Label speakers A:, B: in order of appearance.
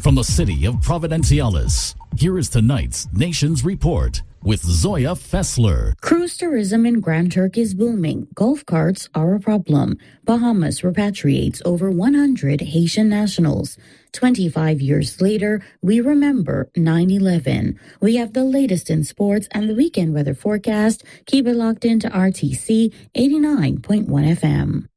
A: From the city of Providenciales, here is tonight's Nations Report with Zoya Fessler.
B: Cruise tourism in Grand Turk is booming. Golf carts are a problem. Bahamas repatriates over 100 Haitian nationals. 25 years later, we remember 9/11. We have the latest in sports and the weekend weather forecast. Keep it locked into RTC 89.1 FM.